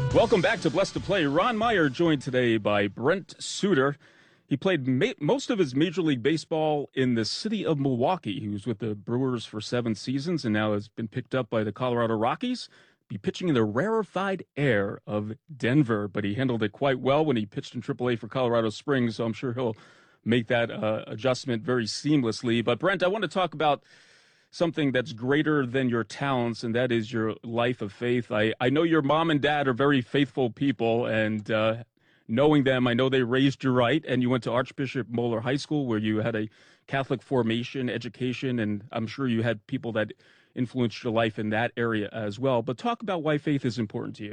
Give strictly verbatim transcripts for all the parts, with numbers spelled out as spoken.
Welcome back to Blessed to Play. Ron Meyer joined today by Brent Suter. He played ma- most of his Major League Baseball in the city of Milwaukee. He was with the Brewers for seven seasons and now has been picked up by the Colorado Rockies. Be pitching in the rarefied air of Denver, but he handled it quite well when he pitched in triple A for Colorado Springs, so I'm sure he'll make that uh, adjustment very seamlessly. But Brent, I want to talk about something that's greater than your talents, and that is your life of faith. I, I know your mom and dad are very faithful people, and uh, knowing them, I know they raised you right, and you went to Archbishop Moeller High School where you had a Catholic formation, education, and I'm sure you had people that influenced your life in that area as well. But talk about why faith is important to you.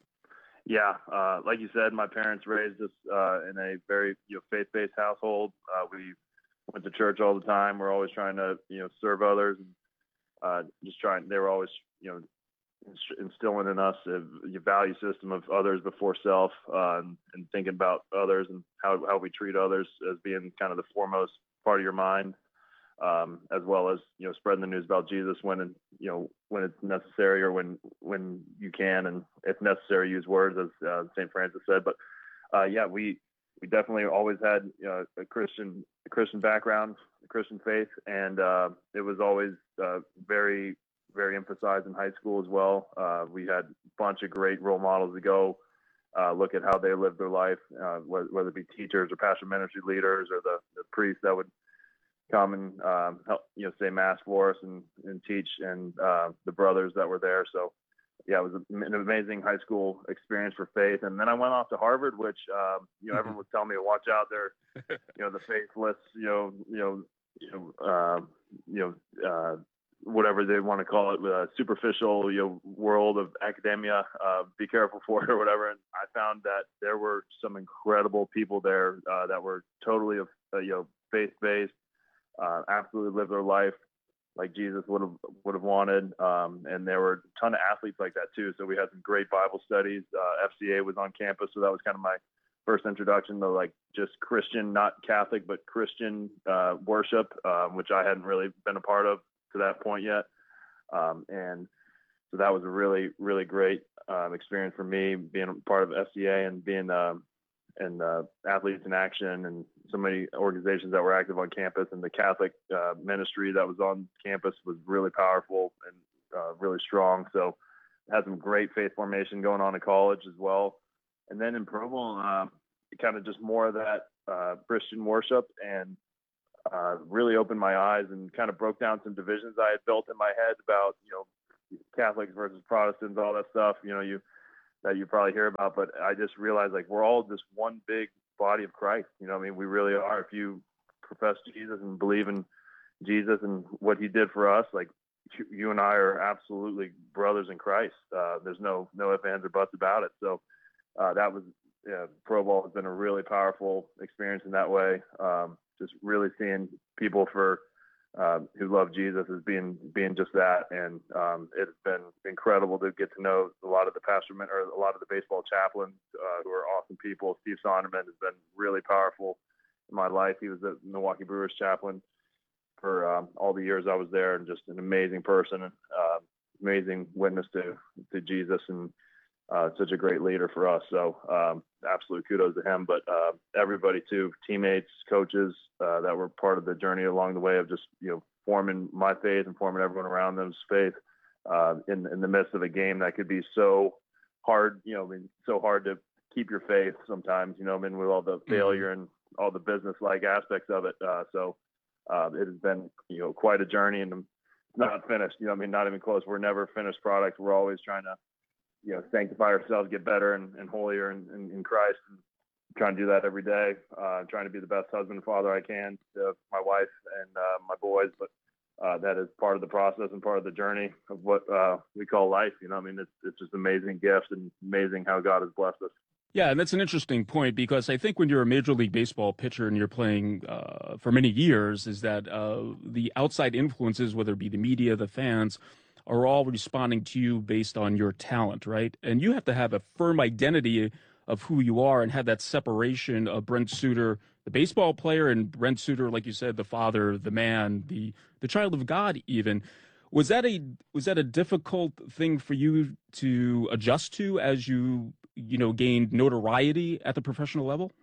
Yeah, uh, like you said, my parents raised us uh, in a very you know, faith-based household. Uh, we went to church all the time. We're always trying to, you know, serve others and uh, just trying. They were always, you know, instilling in us a, a value system of others before self, uh, and, and thinking about others and how how we treat others as being kind of the foremost part of your mind, um, as well as, you know, spreading the news about Jesus when, you know, when it's necessary or when when you can, and if necessary, use words, as uh, Saint Francis said. But uh, yeah, we. We definitely always had, you know, a Christian a Christian background, a Christian faith, and uh, it was always uh, very, very emphasized in high school as well. Uh, we had a bunch of great role models to go uh, look at how they lived their life, uh, whether, whether it be teachers or pastor ministry leaders or the, the priests that would come and um, help, you know, say mass for us and, and teach, and uh, the brothers that were there. So yeah, it was an amazing high school experience for faith. And then I went off to Harvard, which, um, you know, everyone would tell me to watch out there, you know, the faithless, you know, you know, you know, uh, you know, uh, whatever they want to call it, uh, superficial, you know, world of academia, uh, be careful for it or whatever. And I found that there were some incredible people there, uh, that were totally, uh, you know, faith-based, uh, absolutely lived their life like Jesus would have would have wanted, um, and there were a ton of athletes like that too. So we had some great Bible studies. Uh, F C A was on campus, so that was kind of my first introduction to like just Christian, not Catholic, but Christian uh, worship, um, which I hadn't really been a part of to that point yet. Um, and so that was a really really great um, experience for me, being a part of F C A and being um, and uh, Athletes in Action and so many organizations that were active on campus, and the Catholic uh, ministry that was on campus was really powerful and uh, really strong. So had some great faith formation going on in college as well. And then in Provo, uh, kind of just more of that uh, Christian worship, and uh, really opened my eyes and kind of broke down some divisions I had built in my head about, you know, Catholics versus Protestants, all that stuff, you know, you that you probably hear about. But I just realized, like, we're all just one big body of Christ. You know, I mean, we really are. If you profess Jesus and believe in Jesus and what he did for us, like, you and I are absolutely brothers in Christ. Uh, there's no no ifs, ands, or buts about it. So uh, that was, yeah, Pro Bowl has been a really powerful experience in that way. Um, just really seeing people for uh, who love Jesus as being being just that, and um, it's been incredible to get to know a lot of the pastor or a lot of the baseball chaplains uh, who are awesome people. Steve Sonderman has been really powerful in my life. He was the Milwaukee Brewers chaplain for um, all the years I was there, and just an amazing person, and uh, amazing witness to to Jesus, and uh, such a great leader for us. So um, absolute kudos to him. But uh, everybody too, teammates, coaches uh, that were part of the journey along the way of just, you know, forming my faith and forming everyone around them's faith uh, in in the midst of a game that could be so hard. You know, I mean, so hard to keep your faith sometimes. You know, I mean, with all the failure and all the business-like aspects of it. Uh, so. Uh, it has been, you know, quite a journey, and not finished. You know, I mean, not even close. We're never finished products. We're always trying to, you know, sanctify ourselves, get better and, and holier in, in, in Christ, and trying to do that every day. Uh, trying to be the best husband and father I can to my wife and uh, my boys. But uh, that is part of the process and part of the journey of what uh, we call life. You know, I mean, it's it's just an amazing gift and amazing how God has blessed us. Yeah, and that's an interesting point, because I think when you're a Major League Baseball pitcher and you're playing uh, for many years, is that uh, the outside influences, whether it be the media, the fans, are all responding to you based on your talent, right? And you have to have a firm identity of who you are and have that separation of Brent Suter, the baseball player, and Brent Suter, like you said, the father, the man, the the child of God even. Was that a was that a difficult thing for you to adjust to as you you know, gained notoriety at the professional level?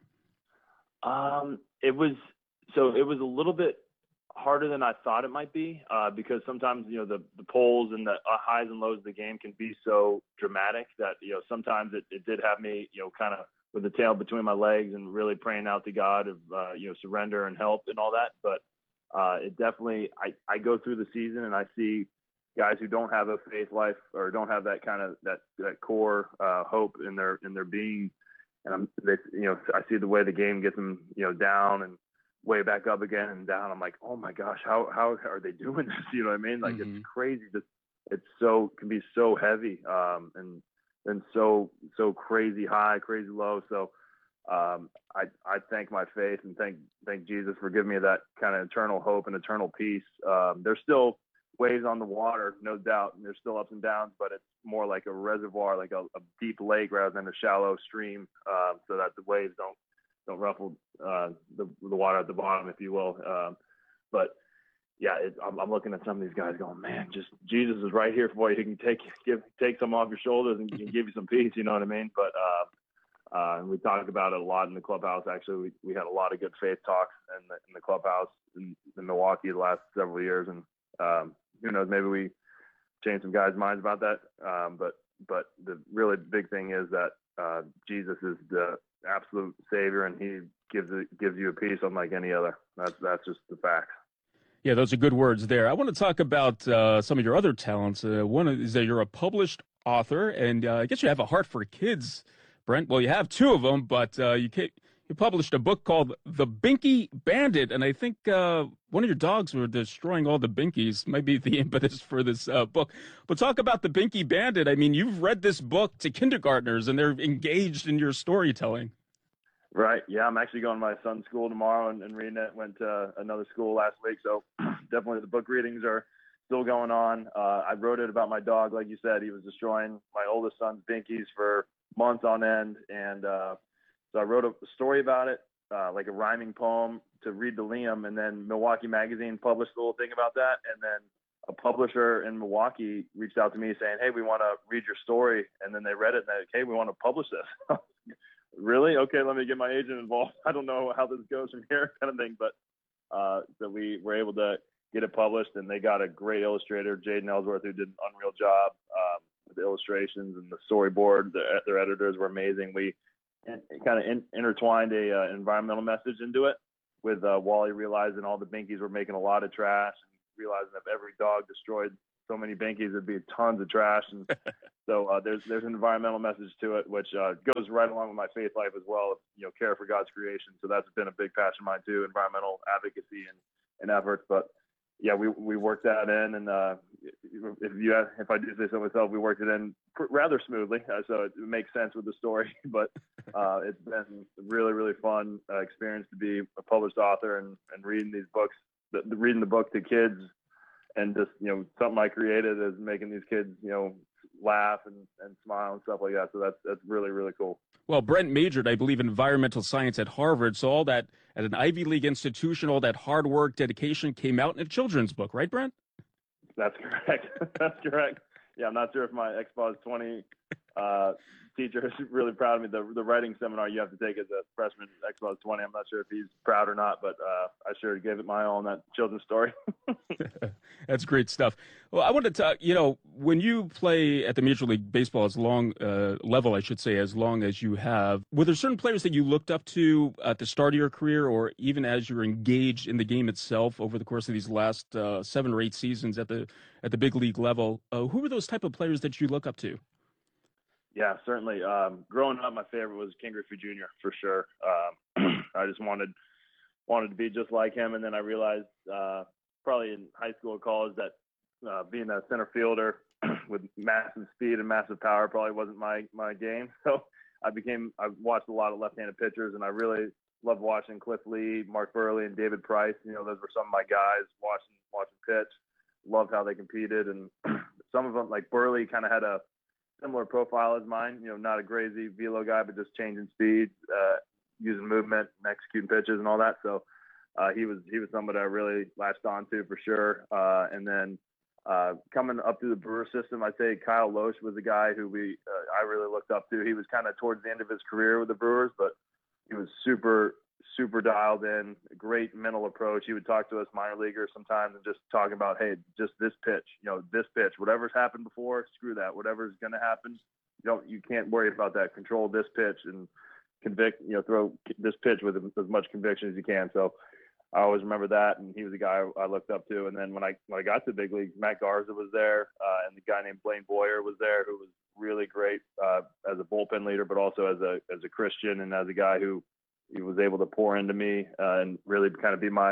Um, it was so it was a little bit harder than I thought it might be uh, because sometimes you know the the polls and the uh, highs and lows of the game can be so dramatic that you know sometimes it, it did have me you know kind of with the tail between my legs and really praying out to God of uh, you know surrender and help and all that. But uh, it definitely I I go through the season and I see guys who don't have a faith life or don't have that kind of that that core uh, hope in their in their being. And I'm, they, you know, I see the way the game gets them, you know, down and way back up again and down. I'm like, oh my gosh, how how are they doing this? You know what I mean? Like mm-hmm. It's crazy. Just it's so can be so heavy um, and and so so crazy high, crazy low. So um, I I thank my faith and thank thank Jesus for giving me that kind of eternal hope and eternal peace. Um, there's still waves on the water, no doubt, and there's still ups and downs, but it's more like a reservoir, like a, a deep lake rather than a shallow stream, uh, so that the waves don't don't ruffle uh, the the water at the bottom, if you will. Um, but yeah, it, I'm, I'm looking at some of these guys going, man, just Jesus is right here for you. He can take give take some off your shoulders and can give you some peace. You know what I mean? But uh, uh, and we talked about it a lot in the clubhouse. Actually, we, we had a lot of good faith talks in the, in the clubhouse in, in Milwaukee the last several years, and um, who knows, maybe we change some guys' minds about that. Um, but but the really big thing is that uh, Jesus is the absolute savior, and he gives it, gives you a peace unlike any other. That's that's just the facts. Yeah, those are good words there. I want to talk about uh, some of your other talents. Uh, one is that you're a published author, and uh, I guess you have a heart for kids, Brent. Well, you have two of them, but uh, you can't. You published a book called The Binky Bandit, and I think uh, one of your dogs were destroying all the Binkies. Might be the impetus for this uh, book. But talk about The Binky Bandit. I mean, you've read this book to kindergartners, and they're engaged in your storytelling. Right. Yeah, I'm actually going to my son's school tomorrow and, and reading it. Went to another school last week, so definitely the book readings are still going on. Uh, I wrote it about my dog, like you said. He was destroying my oldest son's Binkies for months on end, and uh, so I wrote a story about it, uh, like a rhyming poem to read to Liam, and then Milwaukee Magazine published a little thing about that, and then a publisher in Milwaukee reached out to me saying, hey, we want to read your story, and then they read it, and they're like, hey, we want to publish this. Really? Okay, let me get my agent involved. I don't know how this goes from here, kind of thing, but uh, so we were able to get it published, and they got a great illustrator, Jaden Ellsworth, who did an unreal job um, with the illustrations and the storyboard. The, their editors were amazing. We and kind of in, intertwined a uh, environmental message into it with uh, Wally realizing all the Binkies were making a lot of trash and realizing if every dog destroyed so many Binkies, it'd be tons of trash. And so uh, there's there's an environmental message to it, which uh, goes right along with my faith life as well. You know, care for God's creation. So that's been a big passion of mine too, environmental advocacy and, and efforts. But yeah, we we worked that in, and uh, if you if I do say so myself, we worked it in rather smoothly, uh, so it makes sense with the story. But uh, it's been a really really fun uh, experience to be a published author and, and reading these books, the, the, reading the book to kids, and just you know something I created is making these kids you know laugh and, and smile and stuff like that. So that's that's really really cool. Well, Brent majored, I believe, in environmental science at Harvard. So all that at an Ivy League institution, all that hard work, dedication came out in a children's book, right, Brent? That's correct. That's correct. Yeah, I'm not sure if my X B O S twenty uh, teacher is really proud of me. The the writing seminar you have to take as a freshman X B O S twenty. I'm not sure if he's proud or not, but uh, I sure gave it my all on that children's story. That's great stuff. Well, I want to talk, you know, when you play at the Major League Baseball as long uh, level, I should say, as long as you have, were there certain players that you looked up to at the start of your career or even as you're engaged in the game itself over the course of these last uh, seven or eight seasons at the at the big league level? Uh, who were those type of players that you look up to? Yeah, certainly. Um, growing up, my favorite was Ken Griffey Junior for sure. Um, I just wanted wanted to be just like him, and then I realized uh, probably in high school or college that uh, being a center fielder with massive speed and massive power probably wasn't my my game. So I became I watched a lot of left-handed pitchers, and I really loved watching Cliff Lee, Mark Burley, and David Price. You know, those were some of my guys watching watching pitch. Loved how they competed, and some of them, like Burley, kind of had a similar profile as mine, you know, not a crazy velo guy, but just changing speed, uh, using movement and executing pitches and all that. So uh, he was he was somebody I really latched on to for sure. Uh, and then uh, coming up through the Brewer system, I'd say Kyle Loesch was a guy who we uh, I really looked up to. He was kind of towards the end of his career with the Brewers, but he was super, super dialed in, great mental approach. He would talk to us minor leaguers sometimes and just talking about, hey, just this pitch, you know, this pitch, whatever's happened before, screw that. Whatever's going to happen, you don't, you can't worry about that. Control this pitch and convict, you know, throw this pitch with as much conviction as you can. So I always remember that, and he was a guy I looked up to. And then when I when I got to the big leagues, Matt Garza was there, uh, and the guy named Blaine Boyer was there, who was really great uh, as a bullpen leader, but also as a as a Christian and as a guy who he was able to pour into me uh, and really kind of be my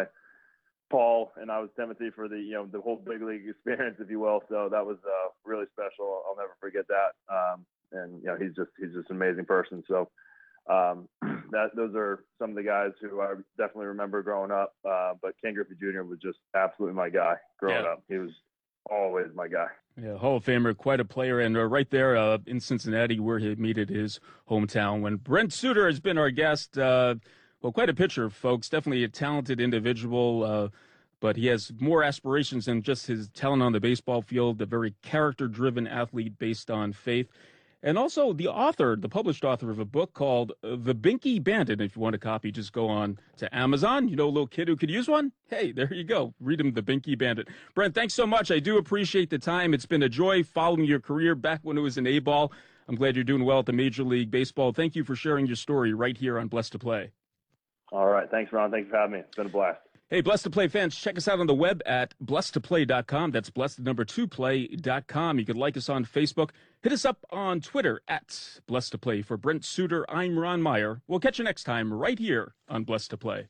Paul, and I was Timothy for the you know the whole big league experience, if you will. So that was uh, really special. I'll never forget that. Um, and you know he's just he's just an amazing person. So. Um, that those are some of the guys who I definitely remember growing up. Uh, but Ken Griffey Junior was just absolutely my guy growing yeah. up. He was always my guy. Yeah, Hall of Famer, quite a player, and uh, right there uh, in Cincinnati, where he meted his hometown. When Brent Suter has been our guest, uh, well, quite a pitcher, folks. Definitely a talented individual, uh, but he has more aspirations than just his talent on the baseball field. A very character-driven athlete based on faith. And also the author, the published author of a book called The Binky Bandit. If you want a copy, just go on to Amazon. You know a little kid who could use one? Hey, there you go. Read him, The Binky Bandit. Brent, thanks so much. I do appreciate the time. It's been a joy following your career back when it was in A-ball. I'm glad you're doing well at the Major League Baseball. Thank you for sharing your story right here on Blessed to Play. All right. Thanks, Ron. Thanks for having me. It's been a blast. Hey, Blessed to Play fans, check us out on the web at blessed to play dot com. That's blessed number two play dot com. You can like us on Facebook. Hit us up on Twitter at Blessed to Play. For Brent Suter, I'm Ron Meyer. We'll catch you next time right here on Blessed to Play.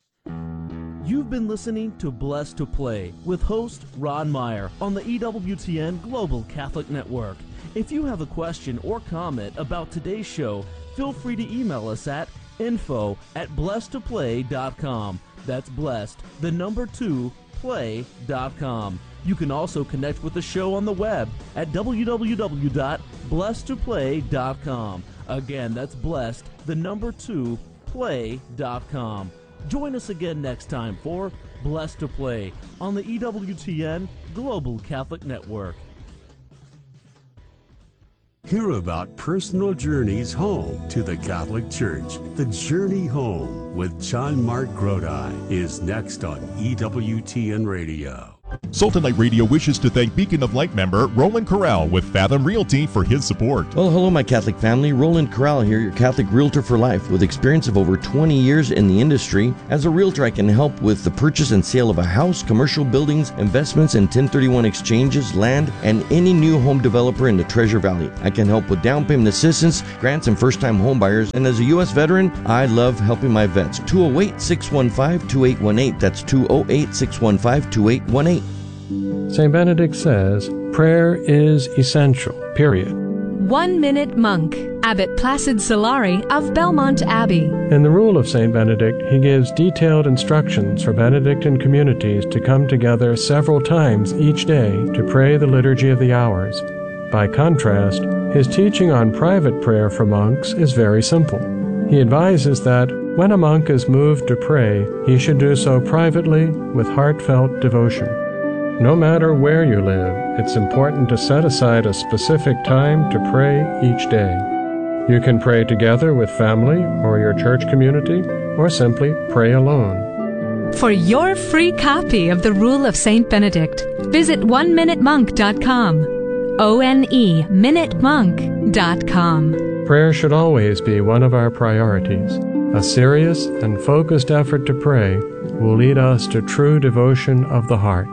You've been listening to Blessed to Play with host Ron Meyer on the E W T N Global Catholic Network. If you have a question or comment about today's show, feel free to email us at info at blessed to play dot com. That's blessed, the number two, play dot com. You can also connect with the show on the web at w w w dot blessed to play dot com. Again, that's blessed, the number two, play dot com. Join us again next time for Blessed to Play on the E W T N Global Catholic Network. Hear about personal journeys home to the Catholic Church. The Journey Home with John Mark Grodi is next on E W T N Radio. Sultan Light Radio wishes to thank Beacon of Light member Roland Corral with Fathom Realty for his support. Well, hello, my Catholic family. Roland Corral here, your Catholic realtor for life. With experience of over twenty years in the industry, as a realtor, I can help with the purchase and sale of a house, commercial buildings, investments in ten thirty-one exchanges, land, and any new home developer in the Treasure Valley. I can help with down payment assistance, grants, and first-time home buyers. And as a U S veteran, I love helping my vets. two oh eight, six one five, two eight one eight. That's two oh eight, six one five, two eight one eight. Saint Benedict says, prayer is essential, period. One Minute Monk, Abbot Placid Solari of Belmont Abbey. In the Rule of Saint Benedict, he gives detailed instructions for Benedictine communities to come together several times each day to pray the Liturgy of the Hours. By contrast, his teaching on private prayer for monks is very simple. He advises that when a monk is moved to pray, he should do so privately with heartfelt devotion. No matter where you live, it's important to set aside a specific time to pray each day. You can pray together with family or your church community, or simply pray alone. For your free copy of the Rule of Saint Benedict, visit one minute monk dot com. O N E minute monk dot com. Prayer should always be one of our priorities. A serious and focused effort to pray will lead us to true devotion of the heart.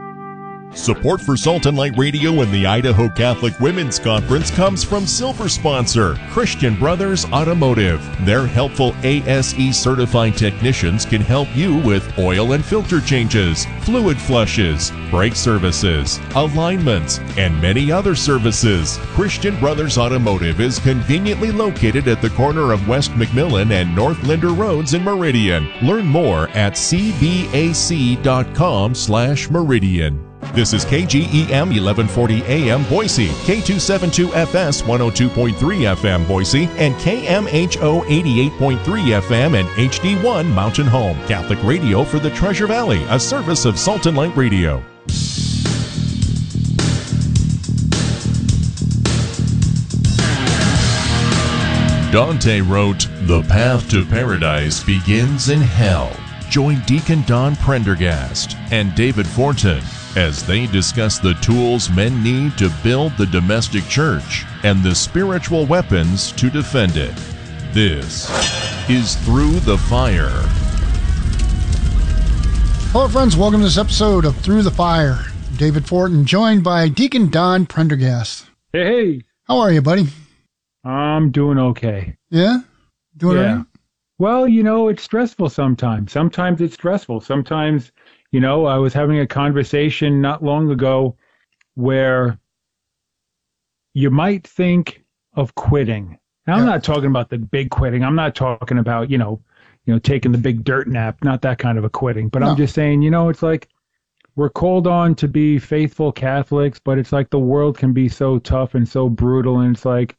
Support for Sultan Light Radio and the Idaho Catholic Women's Conference comes from silver sponsor, Christian Brothers Automotive. Their helpful A S E certified technicians can help you with oil and filter changes, fluid flushes, brake services, alignments, and many other services. Christian Brothers Automotive is conveniently located at the corner of West McMillan and North Linder Roads in Meridian. Learn more at c b a c dot com slash Meridian. This is K G E M eleven forty A M Boise, K two seventy-two F S one oh two point three F M Boise, and K M H O eighty-eight point three F M and H D one Mountain Home. Catholic radio for the Treasure Valley, a service of Sultan Light Radio. Dante wrote, "The path to paradise begins in hell." Join Deacon Don Prendergast and David Fortin as they discuss the tools men need to build the domestic church and the spiritual weapons to defend it. This is Through the Fire. Hello, friends. Welcome to this episode of Through the Fire. David Fortin, joined by Deacon Don Prendergast. Hey, hey. How are you, buddy? I'm doing okay. Yeah? Doing yeah. all right? Well, you know, it's stressful sometimes. Sometimes it's stressful. Sometimes, you know, I was having a conversation not long ago where you might think of quitting. Now, I'm yeah. not talking about the big quitting. I'm not talking about, you know, you know, taking the big dirt nap, not that kind of a quitting. But no. I'm just saying, you know, it's like we're called on to be faithful Catholics, but it's like the world can be so tough and so brutal. And it's like,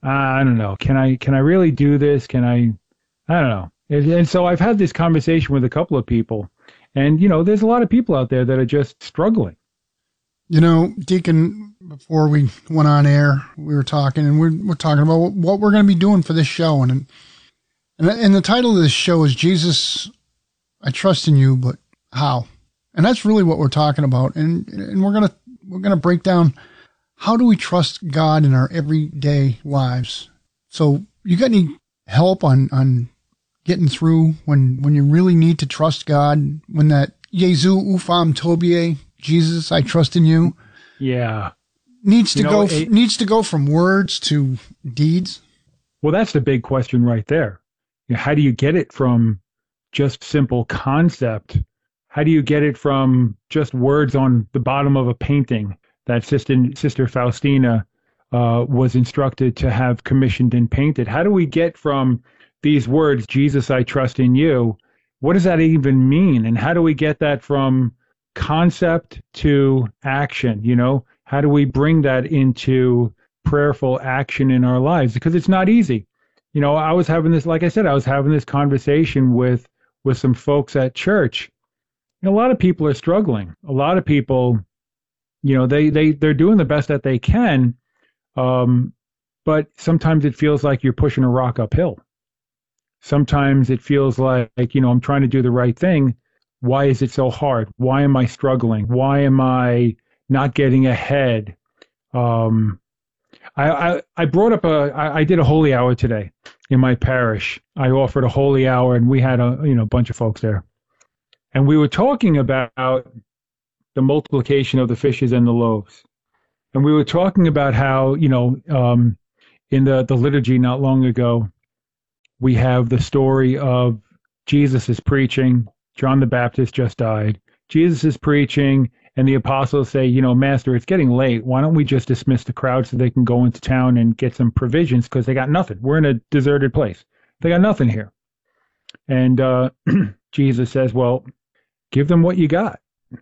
I don't know, can I, can I really do this? Can I, I don't know. And, and so I've had this conversation with a couple of people, and, you know, there's a lot of people out there that are just struggling. You know, Deacon, before we went on air, we were talking, and we're, we're talking about what we're going to be doing for this show. And, and, and the title of this show is Jesus, I Trust in You, but How? And that's really what we're talking about. And, and we're going to, we're going to break down, how do we trust God in our everyday lives? So you got any help on, on getting through when, when you really need to trust God, when that Jesu ufam tobie, Jesus, I trust in you. Yeah. Needs to you know, go, it, needs to go from words to deeds. Well, that's the big question right there. You know, how do you get it from just simple concept? How do you get it from just words on the bottom of a painting that Sister, Sister Faustina uh, was instructed to have commissioned and painted? How do we get from these words, Jesus, I trust in you? What does that even mean? And how do we get that from concept to action? You know, how do we bring that into prayerful action in our lives? Because it's not easy. You know, I was having this, like I said, I was having this conversation with, with some folks at church. And a lot of people are struggling. A lot of people, you know, they, they, they're doing the best that they can. Um, but sometimes it feels like you're pushing a rock uphill. Sometimes it feels like, you know, I'm trying to do the right thing. Why is it so hard? Why am I struggling? Why am I not getting ahead? Um, I, I, I brought up a, I, I did a holy hour today in my parish. I offered a holy hour, and we had a, you know, bunch of folks there. And we were talking about the multiplication of the fishes and the loaves. And we were talking about how, you know, um, in the, the liturgy not long ago, we have the story of Jesus is preaching. John the Baptist just died. Jesus is preaching, and the apostles say, you know, Master, it's getting late. Why don't we just dismiss the crowd so they can go into town and get some provisions, because they got nothing. We're in a deserted place. They got nothing here. And uh, Jesus says, well, give them what you got.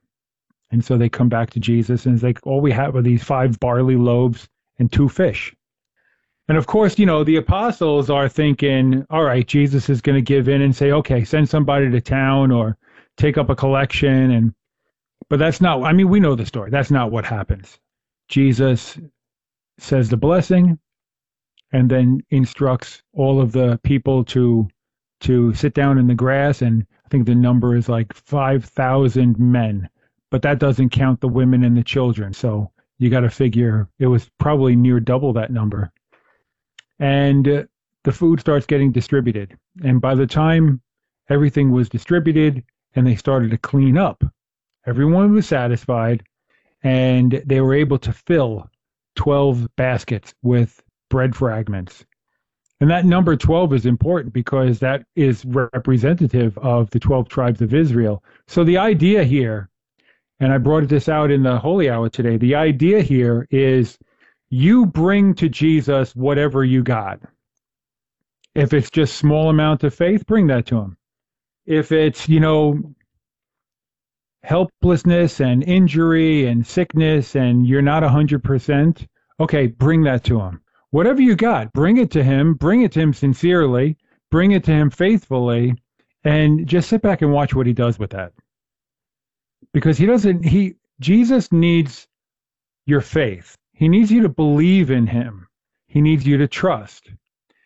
And so they come back to Jesus, and it's like, all we have are these five barley loaves and two fish. And of course, you know, the apostles are thinking, all right, Jesus is going to give in and say, okay, send somebody to town or take up a collection. And but that's not, I mean, we know the story. That's not what happens. Jesus says the blessing and then instructs all of the people to to sit down in the grass. And I think the number is like five thousand men. But that doesn't count the women and the children. So you got to figure it was probably near double that number. And uh, the food starts getting distributed. And by the time everything was distributed and they started to clean up, everyone was satisfied, and they were able to fill twelve baskets with bread fragments. And that number twelve is important because that is representative of the twelve tribes of Israel. So the idea here, and I brought this out in the Holy Hour today, the idea here is you bring to Jesus whatever you got. If it's just small amount of faith, bring that to him. If it's, you know, helplessness and injury and sickness and you're not one hundred percent, okay, bring that to him. Whatever you got, bring it to him, bring it to him sincerely, bring it to him faithfully, and just sit back and watch what he does with that. Because he doesn't, he, Jesus needs your faith. He needs you to believe in him. He needs you to trust.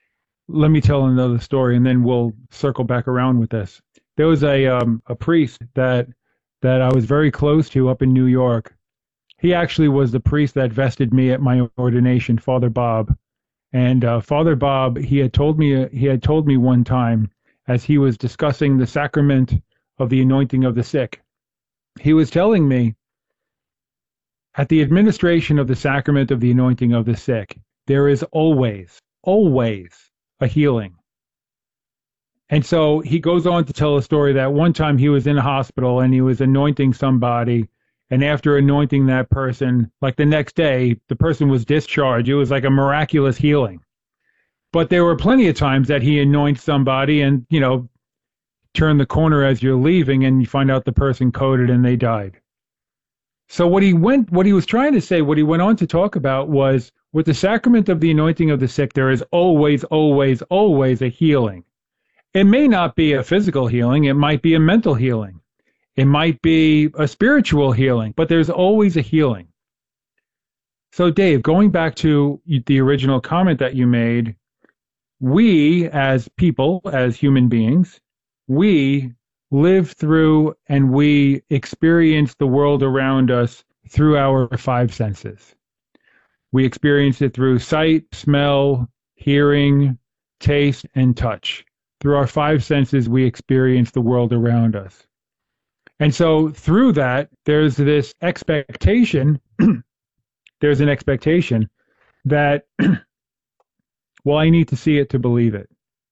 let me tell another story, and then we'll circle back around with this. There was a um, a priest that that I was very close to up in New York. He actually was the priest that vested me at my ordination, Father Bob. And uh, Father Bob, he had told me he had told me one time, as he was discussing the sacrament of the anointing of the sick, he was telling me, at the administration of the sacrament of the anointing of the sick, there is always, always a healing. And so he goes on to tell a story that one time he was in a hospital and he was anointing somebody, and after anointing that person, like the next day, the person was discharged. It was like a miraculous healing. But there were plenty of times that he anoints somebody and, you know, turn the corner as you're leaving and you find out the person coded and they died. So what he went, what he was trying to say, what he went on to talk about was, with the sacrament of the anointing of the sick, there is always, always, always a healing. It may not be a physical healing. It might be a mental healing. It might be a spiritual healing, but there's always a healing. So Dave, going back to the original comment that you made, we as people, as human beings, we live through and we experience the world around us through our five senses. We experience it through sight, smell, hearing, taste, and touch. Through our five senses, we experience the world around us. And so through that, there's this expectation, there's an expectation that, well, I need to see it to believe it.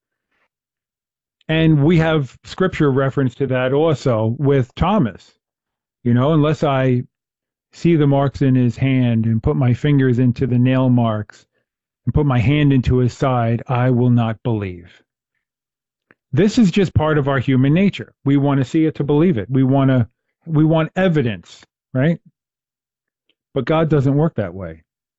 And we have scripture reference to that also with Thomas. You know, unless I see the marks in his hand and put my fingers into the nail marks and put my hand into his side, I will not believe. This is just part of our human nature. We want to see it to believe it. We want to, we want evidence, right? But God doesn't work that way.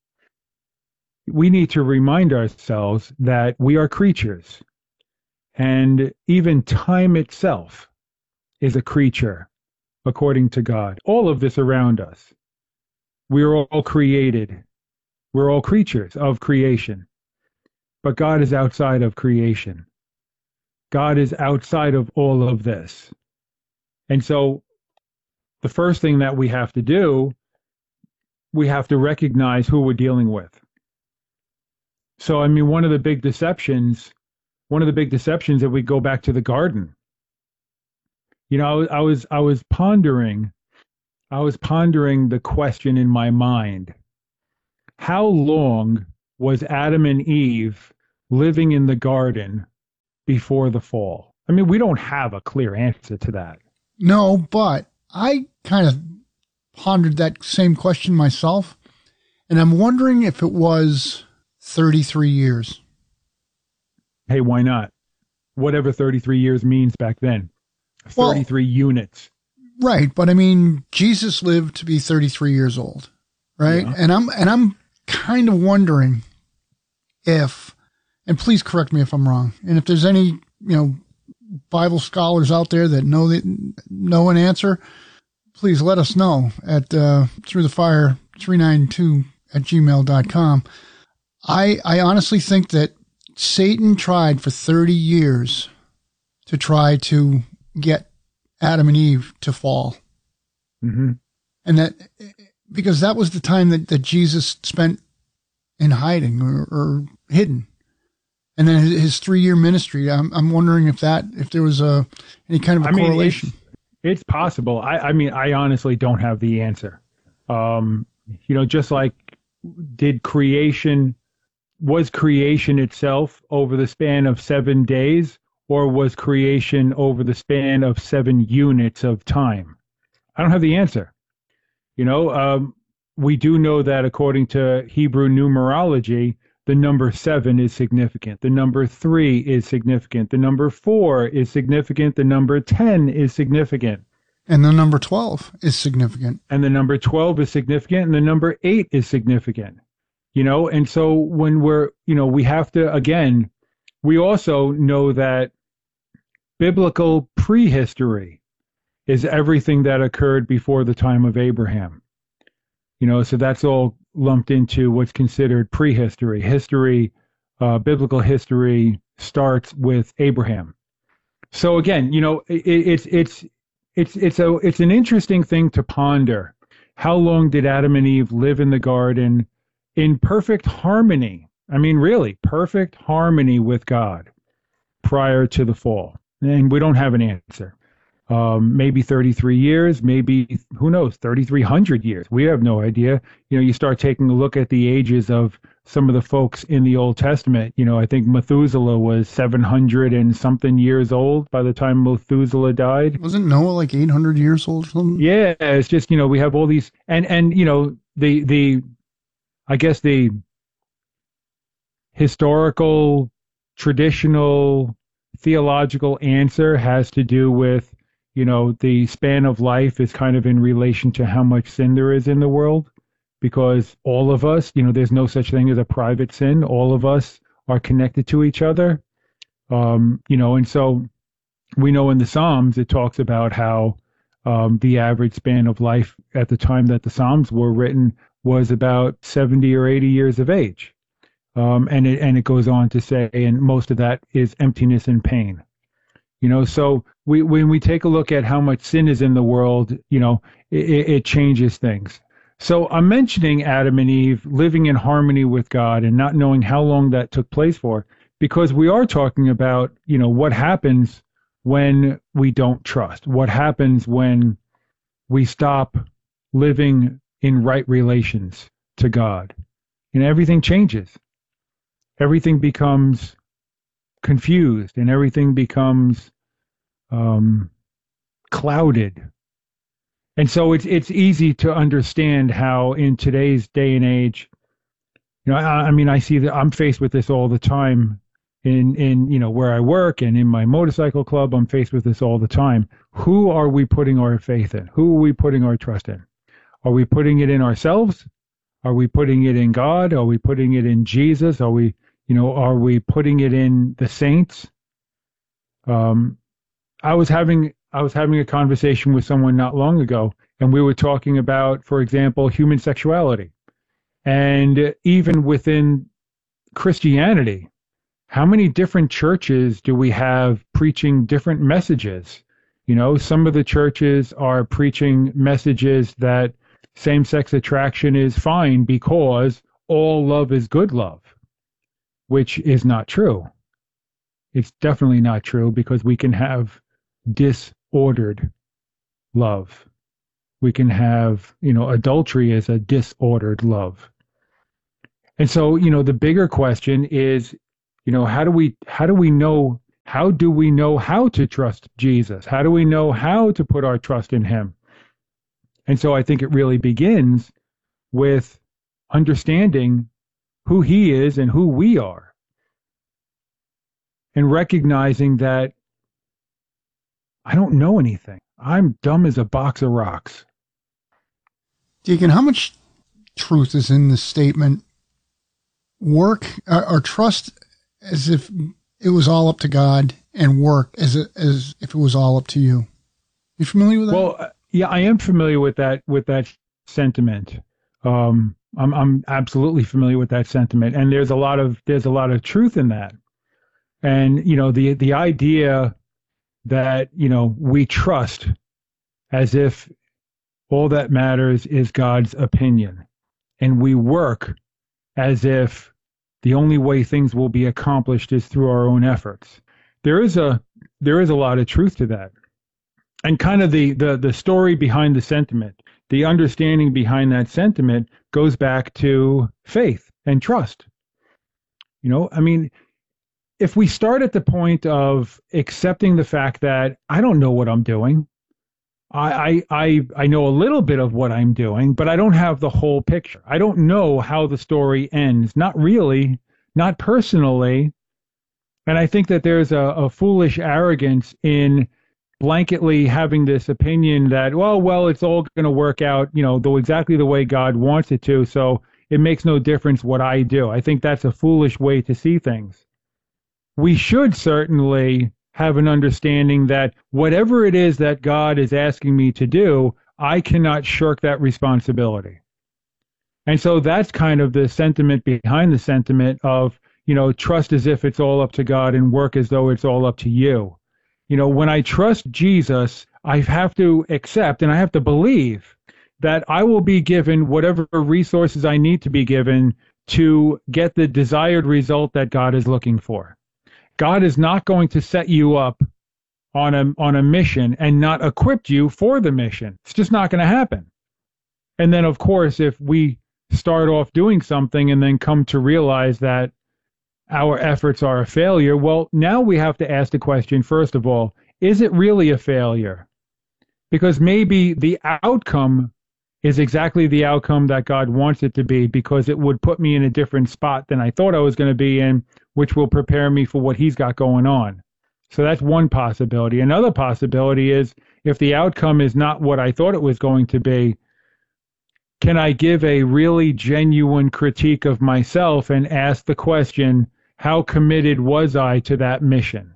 We need to remind ourselves that we are creatures, and even time itself is a creature, according to God. All of this around us, we are all created. We're all creatures of creation, but God is outside of creation. God is outside of all of this. And so the first thing that we have to do, we have to recognize who we're dealing with. So, I mean, one of the big deceptions, one of the big deceptions that we go back to the garden. You know, I was, I was, I was pondering, I was pondering the question in my mind. How long was Adam and Eve living in the garden before the fall? I mean, we don't have a clear answer to that. No, but I kind of pondered that same question myself, and I'm wondering if it was thirty-three years. Hey, why not? Whatever thirty-three years means back then. thirty-three well, units. Right, but I mean, Jesus lived to be thirty-three years old, right? Yeah. And I'm and I'm kind of wondering if, and please correct me if I'm wrong, and if there's any, you know, Bible scholars out there that know the, know an answer, please let us know at uh, through the fire three ninety-two at gmail dot com. I I honestly think that Satan tried for thirty years to try to get Adam and Eve to fall. Mm-hmm. And that, because that was the time that, that Jesus spent in hiding or, or hidden. And then his, his three-year ministry, I'm I'm wondering if that, if there was a any kind of a I correlation. Mean, it's, it's possible. I, I mean, I honestly don't have the answer. Um, you know, just like, did creation, was creation itself over the span of seven days, or was creation over the span of seven units of time? I don't have the answer. You know, um, we do know that according to Hebrew numerology, the number seven is significant. The number three is significant. The number four is significant. The number ten is significant. And the number twelve is significant. And the number twelve is significant. And the number eight is significant. You know, and so when we're, you know, we have to, again, we also know that biblical prehistory is everything that occurred before the time of Abraham. You know, so that's all lumped into what's considered prehistory. History, uh, biblical history starts with Abraham. So again, you know, it, it's it's it's it's a it's an interesting thing to ponder. How long did Adam and Eve live in the garden in perfect harmony? I mean, really, perfect harmony with God prior to the fall? And we don't have an answer. Um, maybe thirty-three years, maybe, who knows, thirty-three hundred years. We have no idea. You know, you start taking a look at the ages of some of the folks in the Old Testament. You know, I think Methuselah was seven hundred and something years old by the time Methuselah died. Wasn't Noah like eight hundred years old or something? Yeah, it's just, you know, we have all these, and, and, you know, the, the, I guess the historical, traditional, theological answer has to do with, you know, the span of life is kind of in relation to how much sin there is in the world, because all of us, you know, there's no such thing as a private sin. All of us are connected to each other. Um, you know, and so we know in the Psalms, it talks about how um, the average span of life at the time that the Psalms were written was about seventy or eighty years of age. Um, and it, and it goes on to say, and most of that is emptiness and pain. You know, so we, when we take a look at how much sin is in the world, you know, it, it changes things. So I'm mentioning Adam and Eve living in harmony with God and not knowing how long that took place for, because we are talking about, you know, what happens when we don't trust, what happens when we stop living in right relations to God. And everything changes. Everything becomes confused and everything becomes um, clouded. And so it's it's easy to understand how in today's day and age, you know, I, I mean, I see that I'm faced with this all the time in, in, you know, where I work and in my motorcycle club, I'm faced with this all the time. Who are we putting our faith in? Who are we putting our trust in? Are we putting it in ourselves? Are we putting it in God? Are we putting it in Jesus? Are we, you know, are we putting it in the saints? Um, I was having I was having a conversation with someone not long ago, and we were talking about, for example, human sexuality. And even within Christianity, how many different churches do we have preaching different messages? You know, some of the churches are preaching messages that same-sex attraction is fine because all love is good love, which is not true. It's definitely not true, because we can have disordered love. We can have, you know, adultery as a disordered love. And so, you know, the bigger question is, you know, how do we, how do we know, how do we know how to trust Jesus? How do we know how to put our trust in him? And so I think it really begins with understanding who he is and who we are, and recognizing that I don't know anything. I'm dumb as a box of rocks. Deacon, how much truth is in this statement? Work or, or trust as if it was all up to God, and work as a, as if it was all up to you. You familiar with that? Well, yeah, I am familiar with that with that sentiment. Um, I'm I'm absolutely familiar with that sentiment, and there's a lot of there's a lot of truth in that. And you know, the the idea that, you know, we trust as if all that matters is God's opinion, and we work as if the only way things will be accomplished is through our own efforts. There is a there is a lot of truth to that. And kind of the the the story behind the sentiment, the understanding behind that sentiment goes back to faith and trust. You know, I mean, if we start at the point of accepting the fact that I don't know what I'm doing, I, I, I, I know a little bit of what I'm doing, but I don't have the whole picture. I don't know how the story ends. Not really, not personally. And I think that there's a, a foolish arrogance in blanketly having this opinion that, well, well, it's all going to work out, you know, the, exactly the way God wants it to. So it makes no difference what I do. I think that's a foolish way to see things. We should certainly have an understanding that whatever it is that God is asking me to do, I cannot shirk that responsibility. And so that's kind of the sentiment behind the sentiment of, you know, trust as if it's all up to God and work as though it's all up to you. You know, when I trust Jesus, I have to accept and I have to believe that I will be given whatever resources I need to be given to get the desired result that God is looking for. God is not going to set you up on a on a mission and not equip you for the mission. It's just not going to happen. And then, of course, if we start off doing something and then come to realize that our efforts are a failure, well, now we have to ask the question, first of all, is it really a failure? Because maybe the outcome is exactly the outcome that God wants it to be, because it would put me in a different spot than I thought I was going to be in, which will prepare me for what he's got going on. So that's one possibility. Another possibility is, if the outcome is not what I thought it was going to be, can I give a really genuine critique of myself and ask the question, how committed was I to that mission?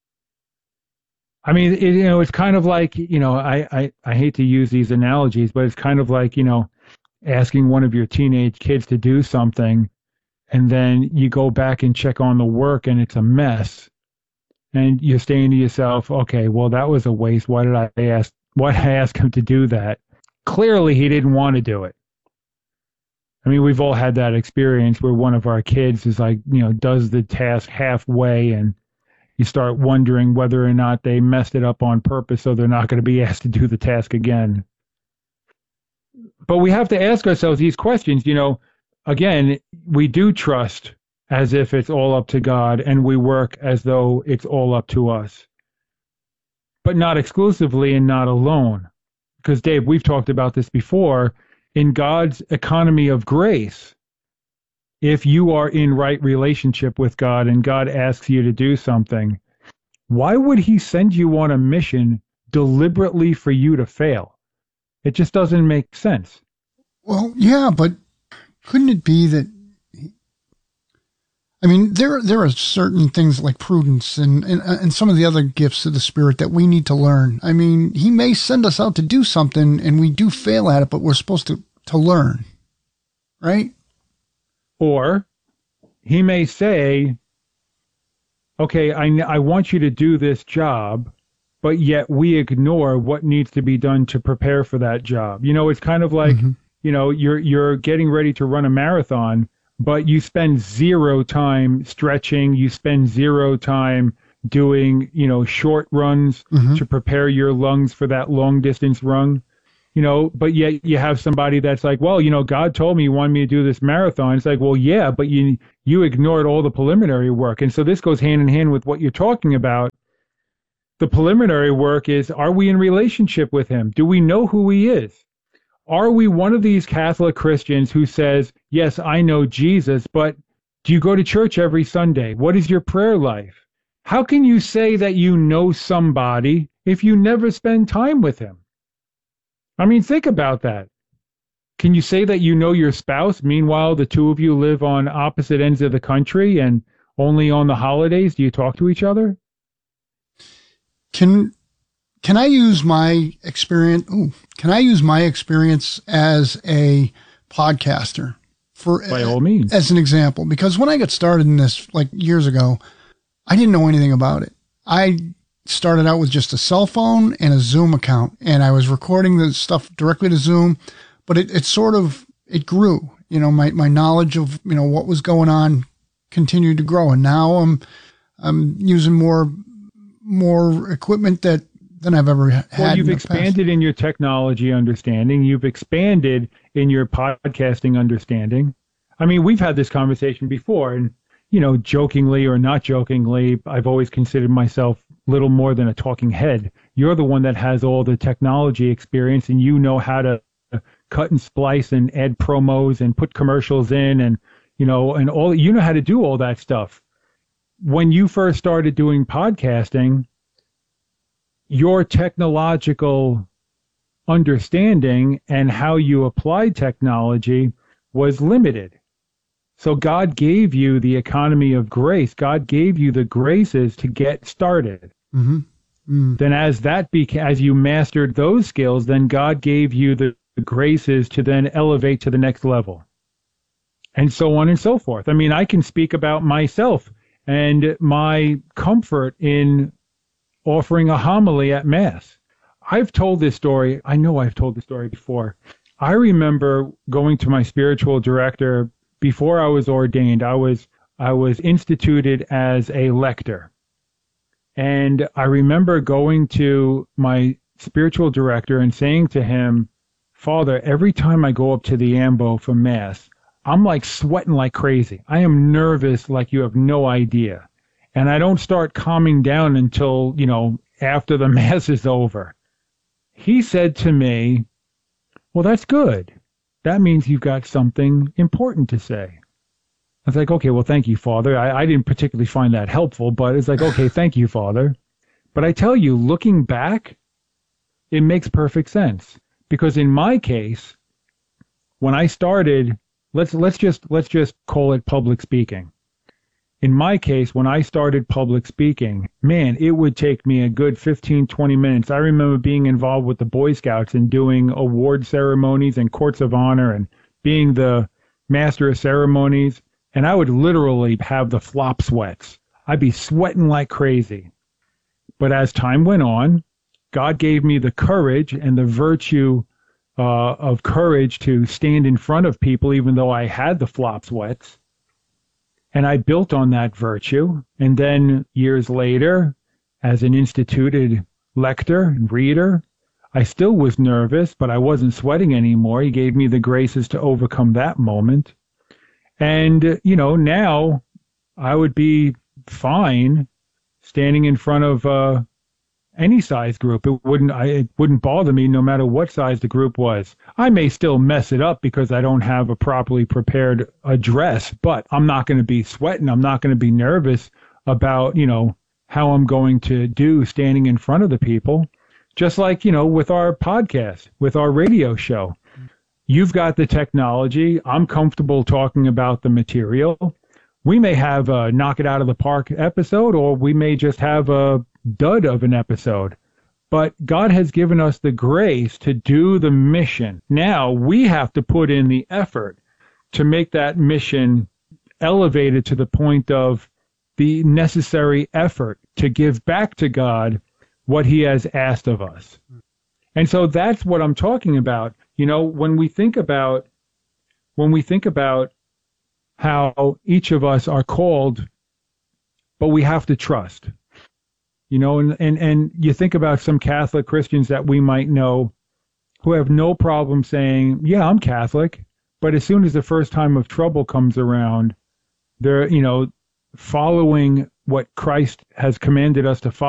I mean, it, you know, it's kind of like, you know, I, I, I hate to use these analogies, but it's kind of like, you know, asking one of your teenage kids to do something, and then you go back and check on the work and it's a mess. And you're saying to yourself, okay, well, that was a waste. Why did I ask, why did I ask him to do that? Clearly, he didn't want to do it. I mean, we've all had that experience where one of our kids is like, you know, does the task halfway, and you start wondering whether or not they messed it up on purpose so they're not going to be asked to do the task again. But we have to ask ourselves these questions. You know, again, we do trust as if it's all up to God, and we work as though it's all up to us. But not exclusively and not alone. Because, Dave, we've talked about this before. In God's economy of grace, if you are in right relationship with God and God asks you to do something, why would he send you on a mission deliberately for you to fail? It just doesn't make sense. Well, yeah, but couldn't it be that, I mean, there there are certain things like prudence and, and, and some of the other gifts of the Spirit that we need to learn. I mean, he may send us out to do something and we do fail at it, but we're supposed to, to learn, right? Or he may say, okay, I, I want you to do this job, but yet we ignore what needs to be done to prepare for that job. You know, it's kind of like, mm-hmm. you know, you're you're getting ready to run a marathon, but you spend zero time stretching, you spend zero time doing, you know, short runs mm-hmm. to prepare your lungs for that long distance run. You know, but yet you have somebody that's like, well, you know, God told me he wanted me to do this marathon. It's like, well, yeah, but you you ignored all the preliminary work. And so this goes hand in hand with what you're talking about. The preliminary work is, are we in relationship with him? Do we know who he is? Are we one of these Catholic Christians who says, yes, I know Jesus, but do you go to church every Sunday? What is your prayer life? How can you say that you know somebody if you never spend time with him? I mean, think about that. Can you say that you know your spouse? Meanwhile, the two of you live on opposite ends of the country, and only on the holidays do you talk to each other? Can can I use my experience? Ooh, can I use my experience as a podcaster for by all means as an example? Because when I got started in this like years ago, I didn't know anything about it. I started out with just a cell phone and a Zoom account, and I was recording the stuff directly to Zoom, but it, it sort of, it grew, you know, my, my knowledge of, you know, what was going on continued to grow. And now I'm, I'm using more, more equipment that than I've ever had. Well, you've in expanded past. in your technology understanding. You've expanded in your podcasting understanding. I mean, we've had this conversation before, and, you know, jokingly or not jokingly, I've always considered myself little more than a talking head. You're the one that has all the technology experience, and you know how to cut and splice and add promos and put commercials in, and, you know, and all, you know how to do all that stuff. When you first started doing podcasting, your technological understanding and how you applied technology was limited. So God gave you the economy of grace. God gave you the graces to get started. Mm-hmm. Mm. Then as that beca- as you mastered those skills, then God gave you the graces to then elevate to the next level. and so on and so forth. I mean, I can speak about myself and my comfort in offering a homily at Mass. I've told this story. I know I've told this story before. I remember going to my spiritual director before I was ordained. I was I was instituted as a lector. And I remember going to my spiritual director and saying to him, Father, every time I go up to the ambo for Mass, I'm like sweating like crazy. I am nervous like you have no idea. And I don't start calming down until, you know, after the Mass is over. He said to me, well, that's good. That means you've got something important to say. I was like, okay, well, thank you, Father. I, I didn't particularly find that helpful, but it's like, okay, thank you, Father. But I tell you, looking back, it makes perfect sense. Because in my case, when I started, let's let's just let's just call it public speaking. In my case, when I started public speaking, man, it would take me a good fifteen, twenty minutes. I remember being involved with the Boy Scouts and doing award ceremonies and courts of honor and being the master of ceremonies. And I would literally have the flop sweats. I'd be sweating like crazy. But as time went on, God gave me the courage and the virtue uh, of courage to stand in front of people, even though I had the flop sweats. And I built on that virtue. And then years later, as an instituted lector and reader, I still was nervous, but I wasn't sweating anymore. He gave me the graces to overcome that moment. And, you know, now I would be fine standing in front of uh, any size group. It wouldn't I, it wouldn't bother me no matter what size the group was. I may still mess it up because I don't have a properly prepared address, but I'm not going to be sweating. I'm not going to be nervous about, you know, how I'm going to do standing in front of the people. Just like, you know, with our podcast, with our radio show. You've got the technology. I'm comfortable talking about the material. We may have a knock it out of the park episode, or we may just have a dud of an episode. But God has given us the grace to do the mission. Now we have to put in the effort to make that mission elevated to the point of the necessary effort to give back to God what he has asked of us. And so that's what I'm talking about. You know, when we think about when we think about how each of us are called, but we have to trust. You know, and, and, and you think about some Catholic Christians that we might know who have no problem saying, yeah, I'm Catholic, but as soon as the first time of trouble comes around, they're, you know, following what Christ has commanded us to follow.